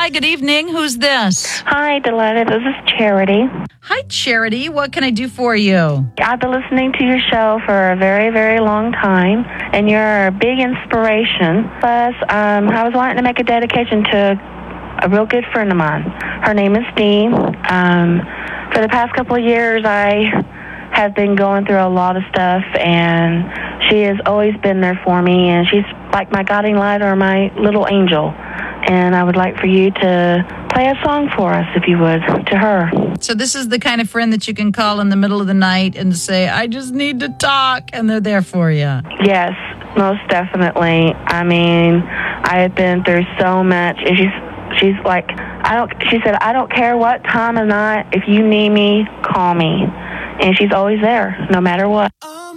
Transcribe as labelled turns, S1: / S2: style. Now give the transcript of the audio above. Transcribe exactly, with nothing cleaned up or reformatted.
S1: Hi, good evening. Who's this?
S2: Hi, Delilah. This is Charity.
S1: Hi, Charity. What can I do for you?
S2: I've been listening to your show for a very, very long time, and you're a big inspiration. Plus, um, I was wanting to make a dedication to a real good friend of mine. Her name is Dee. Um, for the past couple of years, I have been going through a lot of stuff, and she has always been there for me, and she's like my guiding light or my little angel. And I would like for you to play a song for us, if you would, to her.
S1: So this is the kind of friend that you can call in the middle of the night and say, I just need to talk, and they're there for you.
S2: Yes, most definitely. I mean, I have been through so much, and she's she's like, I don't. She said, I don't care what time of night. If you need me, call me. And she's always there, no matter what.